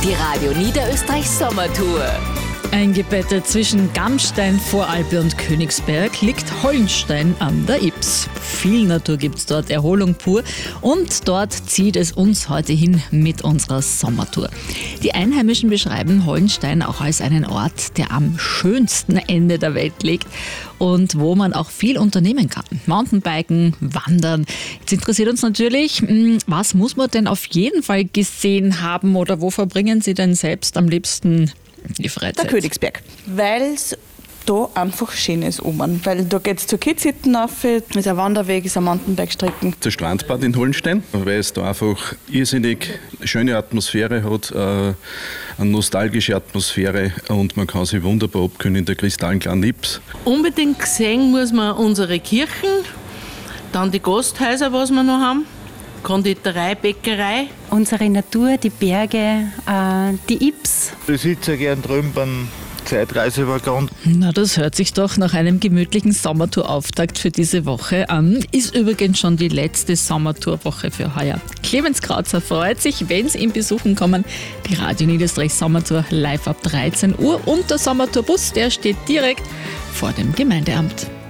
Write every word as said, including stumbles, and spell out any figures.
Die Radio Niederösterreich Sommertour. Eingebettet zwischen Gammstein, Voralpe und Königsberg liegt Hollenstein an der Ybbs. Viel Natur gibt's dort, Erholung pur, und dort zieht es uns heute hin mit unserer Sommertour. Die Einheimischen beschreiben Hollenstein auch als einen Ort, der am schönsten Ende der Welt liegt und wo man auch viel unternehmen kann. Mountainbiken, Wandern. Jetzt interessiert uns natürlich, was muss man denn auf jeden Fall gesehen haben oder wo verbringen Sie denn selbst am liebsten die Freizeit? Der Königsberg, weil es da einfach schön ist oben. Weil da geht es zur Kitzhütten rauf, ist ein Wanderweg, ist ein Mountainbike-Strecken. Der Strandbad in Hollenstein, weil es da einfach irrsinnig schöne Atmosphäre hat, äh, eine nostalgische Atmosphäre, und man kann sich wunderbar abkühlen in der kristallenkleinen Ybbs. Unbedingt gesehen muss man unsere Kirchen, dann die Gasthäuser, was wir noch haben, Konditorei, Bäckerei. Unsere Natur, die Berge, äh, die Ybbs. Ich sitze gern drüben beim Zeitreisewaggon. Na, das hört sich doch nach einem gemütlichen Sommertour-Auftakt für diese Woche an. Ist übrigens schon die letzte Sommertourwoche für heuer. Clemens Krauzer freut sich, wenn Sie ihn besuchen kommen. Die Radio Niederösterreich Sommertour live ab dreizehn Uhr, und der Sommertourbus, der steht direkt vor dem Gemeindeamt.